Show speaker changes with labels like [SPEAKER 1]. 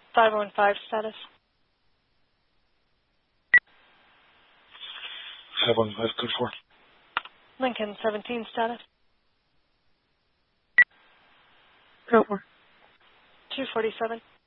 [SPEAKER 1] 515 status.
[SPEAKER 2] 515, good for.
[SPEAKER 1] Lincoln 17 status.
[SPEAKER 3] Go for.
[SPEAKER 1] 247.